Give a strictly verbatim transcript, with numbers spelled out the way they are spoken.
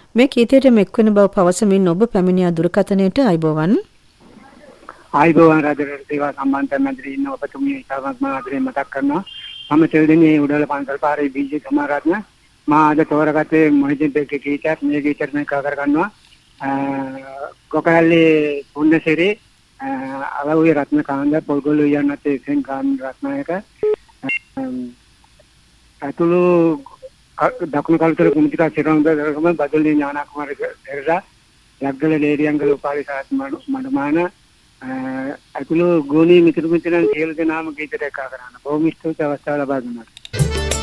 මේ කීතයට මෙක්වෙන බව පවසමින් ඔබ පැමිණියා දුරකථනයට අයබෝවන්. ආයුබෝවන් රාජ්‍ය සේවා සම්බන්ධ මැදිරි ඉන්න ඔබතුමිය ඉතාමත්ම ආදරයෙන් මතක් කරනවා. මම තෙල්දෙණියේ උඩල පන්සල් පාරේ බීජේ සමාරත්න මා අද තෝරගත්තේ මොහිදින් බෙක්ගේ ගීතයක්. මේ ගීතෙත් මම කවර් කරනවා. කොකැලේ පුන්නසිරි අවුවේ රත්නකාන්ත පොල්ගොල්ලු යන්නත් සෙන්කාන් රත්නායක අතුළු දකුණු කල්තර කුමිතිකා සිරංගම බදලි ඥානකුමාර පෙරේරා ලග්ගල ලේරියංගල උපාලි සාත් මඩමාන අතුළු ගෝණී මිතුරු මිතුරන් සියලු දෙනාම ගීතයක් ආ කරන්න බොහොම ස්තුතියි අවස්ථාව ලබා දුන්නාට.